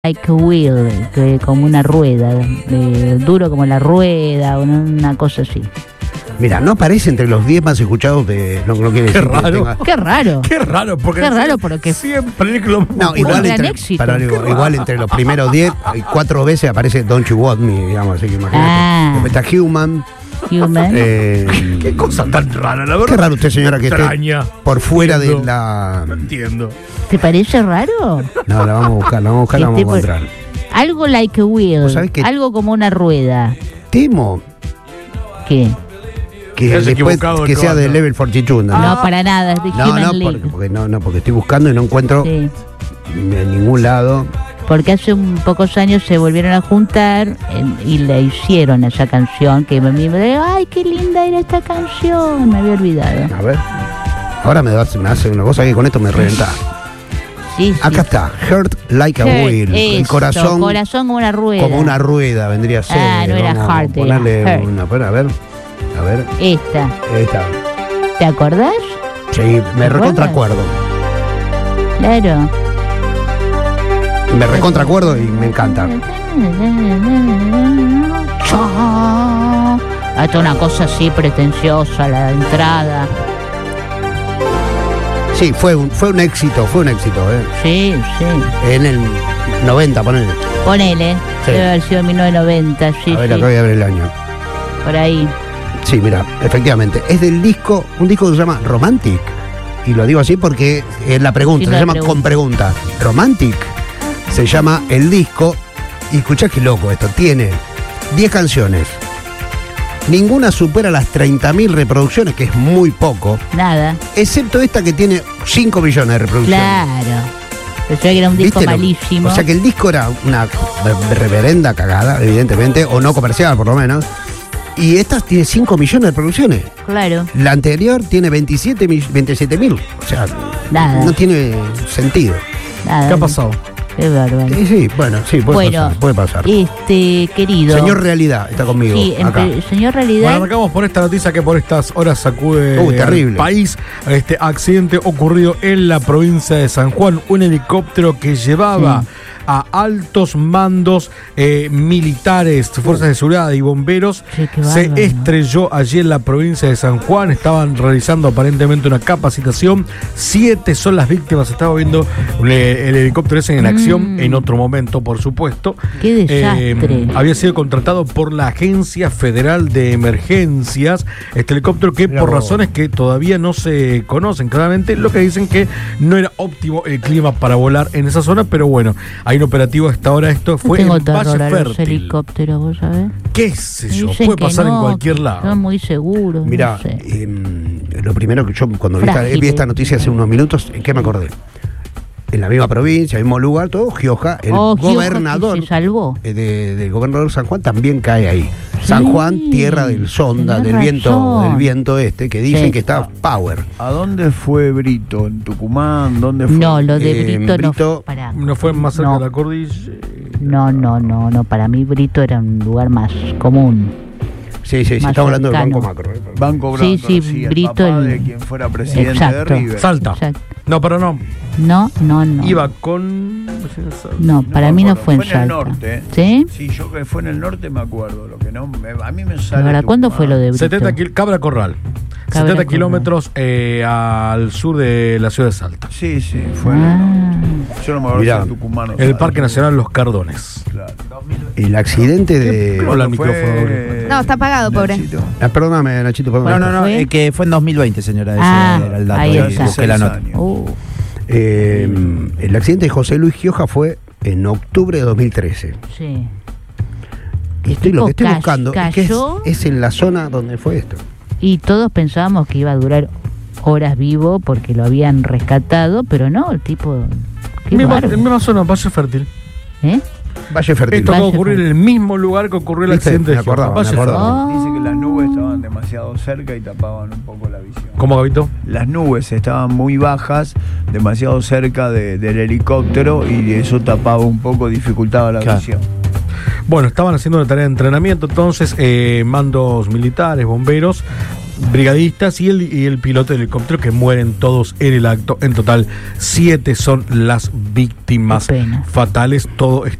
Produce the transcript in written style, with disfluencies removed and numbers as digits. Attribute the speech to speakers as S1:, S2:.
S1: Like a wheel, como una rueda, duro como la rueda, una cosa así.
S2: Mira, no aparece entre los 10 más escuchados de... No quiere decir
S1: raro.
S2: que tenga...
S1: Qué raro.
S3: Qué raro, porque
S1: siempre
S2: no, igual entre los primeros 10, 4 veces aparece Don't You Want Me, digamos, así que imagínate. Después está Human.
S3: Qué cosa tan rara, la verdad.
S2: Qué raro usted, señora, que
S3: extraña,
S2: esté por fuera de la...
S3: No entiendo.
S1: ¿Te parece raro?
S2: No, la vamos a buscar, la vamos a encontrar.
S1: Algo like a wheel, algo como una rueda.
S2: Temo.
S1: ¿Qué?
S2: Que después que sea de Level 42.
S1: No, para nada, es de Human League.
S2: Porque estoy buscando y no encuentro en ningún lado.
S1: Porque hace pocos años se volvieron a juntar y le hicieron esa canción que me dijo, ay, qué linda era esta canción, me había olvidado.
S2: A ver, ahora me hace una cosa que con esto me reventa.
S1: Sí,
S2: acá está, Heart Like a Wheel. El corazón
S1: como una rueda.
S2: Como una rueda vendría a ser.
S1: Ah, no era Heart,
S2: ponerle
S1: era
S2: una, a ver.
S1: Esta. ¿Te acordás?
S2: Sí, me recontracuerdo.
S1: Claro.
S2: Me recontracuerdo y me encanta.
S1: Hasta una cosa así pretenciosa, la entrada.
S2: Sí, fue un éxito,
S1: Sí.
S2: En el 90, ponele.
S1: Sí. Debe haber sido en 1990, sí.
S2: A ver, acá voy a ver el año.
S1: Por ahí.
S2: Sí, mira, efectivamente. Es del disco, un disco que se llama Romantic. Y lo digo así porque es la pregunta, se llama con pregunta. Romantic se llama el disco. Y escuchá qué loco esto. Tiene 10 canciones. Ninguna supera las 30.000 reproducciones, que es muy poco.
S1: Nada.
S2: Excepto esta que tiene 5 millones de reproducciones.
S1: Claro. Pensé que era un disco malísimo.
S2: O sea que el disco era una reverenda cagada, evidentemente, o no comercial por lo menos. Y esta tiene 5 millones de reproducciones.
S1: Claro.
S2: La anterior tiene 27.000. O sea, nada. No tiene sentido.
S1: Nada.
S3: ¿Qué ha pasado?
S1: Qué bárbaro.
S2: Sí, puede pasar.
S1: Querido.
S2: Señor Realidad está conmigo.
S1: Sí, señor Realidad.
S3: Bueno, arrancamos por esta noticia que por estas horas sacude
S2: terrible.
S3: al país. Este accidente ocurrido en la provincia de San Juan. Un helicóptero que llevaba a altos mandos militares, fuerzas de seguridad y bomberos, se estrelló allí en la provincia de San Juan. Estaban realizando aparentemente una capacitación. 7 son las víctimas. Estaba viendo el helicóptero ese en acción en otro momento, por supuesto.
S1: ¡Qué desastre!
S3: Había sido contratado por la Agencia Federal de Emergencias. Este helicóptero que por razones que todavía no se conocen claramente, lo que dicen que no era óptimo el clima para volar en esa zona, pero bueno, hay un operativo hasta ahora. Esto fue en Valle Fértil.
S1: Los helicópteros, ¿vos sabés?
S3: ¿Qué sé yo? Puede pasar en cualquier lado.
S1: Son muy seguros.
S2: Mira,
S1: no sé.
S2: Lo primero que yo cuando vi esta noticia hace unos minutos, ¿en qué me acordé? En la misma provincia, el mismo lugar, todo, Gioja, el gobernador
S1: se salvó.
S2: Del gobernador de San Juan también cae ahí. San Juan, tierra del sonda, del viento este, que dicen que está power.
S4: ¿A dónde fue Brito? ¿En Tucumán? ¿Dónde fue?
S1: No, lo de Brito
S3: no fue más cerca de la cordillera.
S1: No, para mí Brito era un lugar más común.
S2: Sí, estamos hablando del Banco Macro.
S4: Banco Macro,
S1: sí, Brito.
S4: El papá de quien fuera presidente de River.
S3: Salta.
S1: Exacto.
S3: No, pero no.
S1: No.
S3: Iba con...
S1: No, para mí no fue en Salta.
S4: Fue en el norte.
S1: ¿Sí?
S4: Sí, yo que fue en el norte me acuerdo. Lo que no, a mí me sale...
S1: ¿Para cuándo fue lo de Brito?
S3: Cabra Corral. 70 kilómetros al sur de la ciudad de Salta.
S4: Sí, fue en el norte. Yo no me acuerdo si era tucumano.
S3: El Parque Nacional Los Cardones.
S4: Claro.
S2: El accidente de...
S3: Hola, el micrófono.
S5: No, está apagado, pobre.
S2: Perdóname, Nachito.
S6: No, que fue en 2020. Señora. Ese era el dato.
S1: Ahí está.
S6: Busqué la nota.
S2: El accidente de José Luis Gioja fue en octubre de 2013.
S1: Sí.
S2: Y lo que estoy buscando es en la zona donde fue esto.
S1: Y todos pensábamos que iba a durar horas vivo porque lo habían rescatado, pero no, el tipo...
S3: En misma zona, Valle Fértil.
S2: Valle Fértil.
S3: Esto va a ocurrir en el mismo lugar que ocurrió el accidente de
S2: acordaba.
S4: Dice que las nubes estaban demasiado cerca y tapaban un poco la visión.
S3: ¿Cómo, Gabito?
S4: Las nubes estaban muy bajas, demasiado cerca del helicóptero, y eso tapaba un poco, dificultaba la visión.
S3: Bueno, estaban haciendo una tarea de entrenamiento, entonces mandos militares, bomberos, brigadistas y el piloto del helicóptero, que mueren todos en el acto. En total, 7 son las víctimas fatales. Todo está